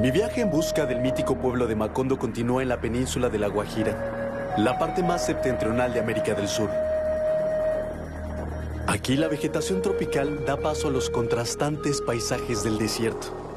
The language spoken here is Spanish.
Mi viaje en busca del mítico pueblo de Macondo continúa en la península de La Guajira, la parte más septentrional de América del Sur. Aquí la vegetación tropical da paso a los contrastantes paisajes del desierto.